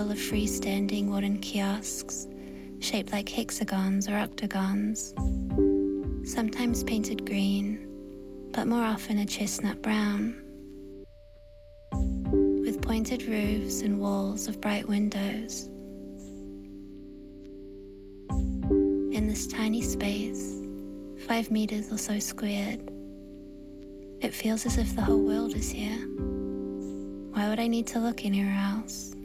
full of freestanding wooden kiosks, shaped like hexagons or octagons, sometimes painted green, but more often a chestnut brown, with pointed roofs and walls of bright windows. In this tiny space, 5 meters or so squared, it feels as if the whole world is here. Why would I need to look anywhere else?